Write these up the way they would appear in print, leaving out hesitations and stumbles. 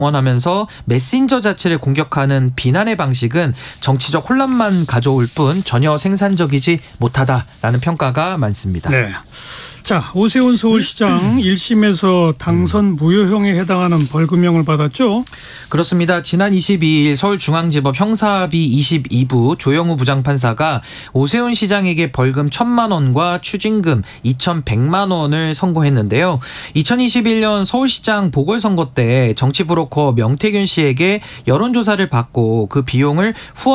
원하면서 메신저 자체를 공격하는 비난의 방식은 정치적 혼란만 가져올 뿐 전혀 생산적이지 못하다라는 평가가 많습니다. 네. 자, 오세훈 서울시장 1심에서 당선 무효형에 해당하는 벌금형을 받았죠? 그렇습니다. 지난 22일 서울중앙지법 형사합의 22부 조영우 부장판사가 오세훈 시장에게 벌금 1,000만 원과 추징금 2,100만 원을 선고했는데요. 2021년 서울시장 보궐선거 때 정치 브로커 명태균 씨에게 여론조사를 받고 그 비용을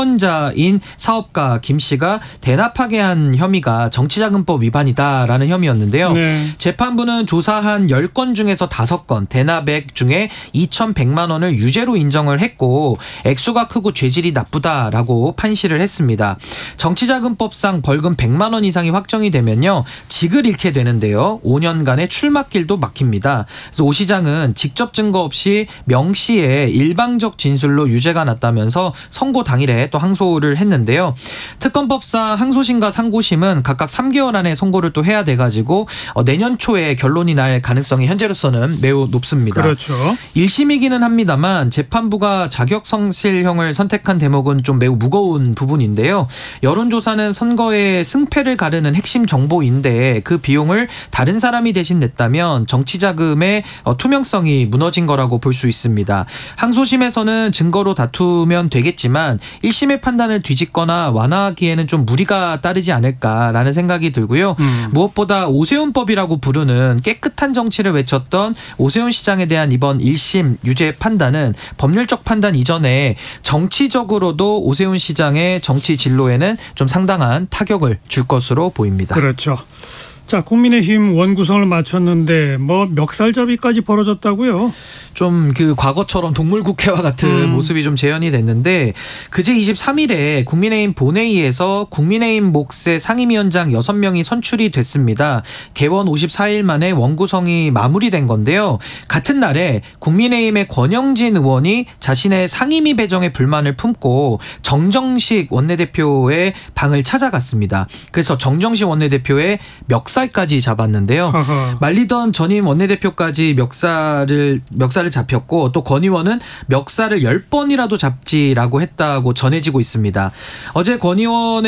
후원자인 사업가 김 씨가 대납하게 한 혐의가 정치자금법 위반이다라는 혐의였는데요. 네. 재판부는 조사한 10건 중에서 5건 대납액 중에 2,100만 원을 유죄로 인정을 했고 액수가 크고 죄질이 나쁘다라고 판시를 했습니다. 정치자금법상 벌금 100만 원 이상이 확정이 되면요. 직을 잃게 되는데요. 5년간의 출마길도 막힙니다. 그래서 오 시장은 직접 증거 없이 명시에 일방적 진술로 유죄가 났다면서 선고 당일에 또 항소를 했는데요. 특검법상 항소심과 상고심은 각각 3개월 안에 선고를 또 해야 돼가지고 내년 초에 결론이 날 가능성이 현재로서는 매우 높습니다. 그렇죠. 1심이기는 합니다만 재판부가 자격성실형을 선택한 대목은 좀 매우 무거운 부분인데요. 여론조사는 선거의 승패를 가르는 핵심 정보인데 그 비용을 다른 사람이 대신 냈다면 정치자금의 투명성이 무너진 거라고 볼 수 있습니다. 항소심에서는 증거로 다투면 되겠지만 1심의 판단을 뒤집거나 완화하기에는 좀 무리가 따르지 않을까라는 생각이 들고요. 무엇보다 오세훈법이라고 부르는 깨끗한 정치를 외쳤던 오세훈 시장에 대한 이번 1심 유죄 판단은 법률적 판단 이전에 정치적으로도 오세훈 시장의 정치 진로에는 좀 상당한 타격을 줄 것으로 보입니다. 그렇죠. 자, 국민의힘 원구성을 마쳤는데 멱살잡이까지 벌어졌다고요? 좀 그 과거처럼 동물국회와 같은 모습이 좀 재현이 됐는데 그제 23일에 국민의힘 본회의에서 국민의힘 몫의 상임위원장 6명이 선출이 됐습니다. 개원 54일 만에 원구성이 마무리된 건데요. 같은 날에 국민의힘의 권영진 의원이 자신의 상임위 배정에 불만을 품고 정정식 원내대표의 방을 찾아갔습니다. 그래서 정정식 원내대표의 멱살까지 잡았는데요. 말리던 전임 원내대표까지 멱살을 잡혔고 또 권 의원은 멱살을 10번이라도 잡지라고 했다고 전해지고 있습니다. 어제 권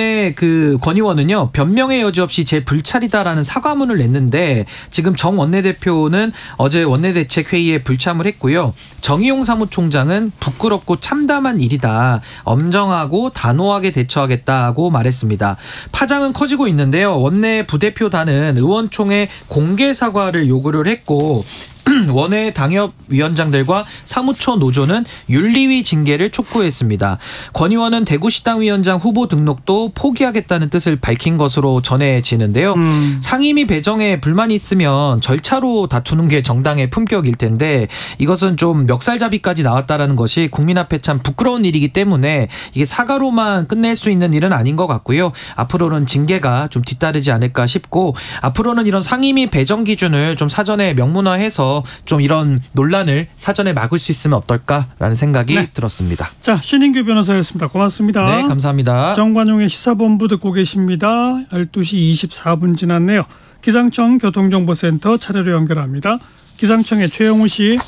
의원은요 변명의 여지 없이 제 불찰이다라는 사과문을 냈는데 지금 정 원내대표는 어제 원내대책회의에 불참을 했고요. 정의용 사무총장은 부끄럽고 참담한 일이다. 엄정하고 단호하게 대처하겠다고 말했습니다. 파장은 커지고 있는데요. 원내 부대표단은 의원총회 공개 사과를 요구를 했고 원외 당협위원장들과 사무처 노조는 윤리위 징계를 촉구했습니다. 권 의원은 대구시당위원장 후보 등록도 포기하겠다는 뜻을 밝힌 것으로 전해지는데요. 상임위 배정에 불만이 있으면 절차로 다투는 게 정당의 품격일 텐데 이것은 좀 멱살잡이까지 나왔다라는 것이 국민 앞에 참 부끄러운 일이기 때문에 이게 사과로만 끝낼 수 있는 일은 아닌 것 같고요. 앞으로는 징계가 좀 뒤따르지 않을까 싶고 앞으로는 이런 상임위 배정 기준을 좀 사전에 명문화해서 좀 이런 논란을 사전에 막을 수 있으면 어떨까라는 생각이 들었습니다. 자, 신인규 변호사였습니다. 고맙습니다. 네, 감사합니다. 정관용의 시사본부 듣고 계십니다. 12시 24분 지났네요. 기상청 교통정보센터 차례로 연결합니다. 기상청의 최영우 씨.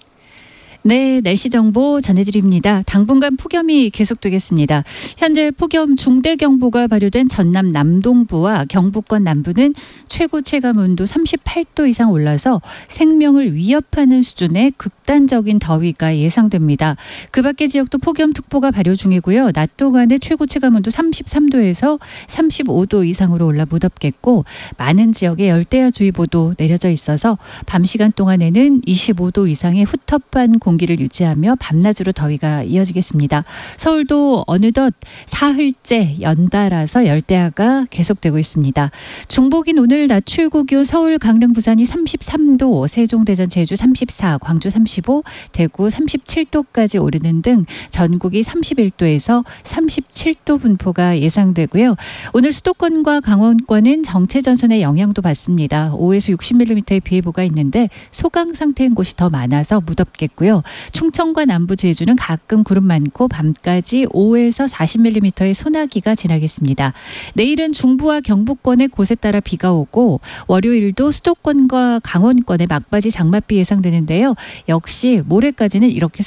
네, 날씨 정보 전해드립니다. 당분간 폭염이 계속되겠습니다. 현재 폭염 중대경보가 발효된 전남 남동부와 경북권 남부는 최고 체감 온도 38도 이상 올라서 생명을 위협하는 수준의 극단적인 더위가 예상됩니다. 그 밖의 지역도 폭염특보가 발효 중이고요. 낮 동안의 최고 체감 온도 33도에서 35도 이상으로 올라 무덥겠고 많은 지역에 열대야주의보도 내려져 있어서 밤 시간 동안에는 25도 이상의 후텁한 공기를 유지하며 밤낮으로 더위가 이어지겠습니다. 서울도 어느덧 사흘째 연달아서 열대야가 계속되고 있습니다. 중복인 오늘 낮 최고 기온 서울, 강릉, 부산이 33도, 세종, 대전, 제주 34, 광주 35, 대구 37도까지 오르는 등 전국이 31도에서 37도 분포가 예상되고요. 오늘 수도권과 강원권은 정체전선의 영향도 받습니다. 5에서 60mm의 비 예보가 있는데 소강 상태인 곳이 더 많아서 무덥겠고요. 되고요. 충청과 남부 제주는 가끔 구름 많고 밤까지 5에서 40mm의 소나기가 지나겠습니다. 내일은 중부와 경북권의 곳에 따라 비가 오고 월요일도 수도권과 강원권에 막바지 장맛비 예상되는데요. 역시 모레까지는 이렇게